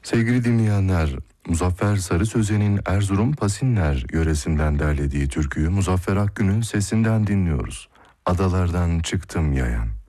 Sevgili dinleyenler, Muzaffer Sarı Sözen'in Erzurum Pasinler yöresinden derlediği türküyü Muzaffer Akgün'ün sesinden dinliyoruz. Adalardan çıktım yayan.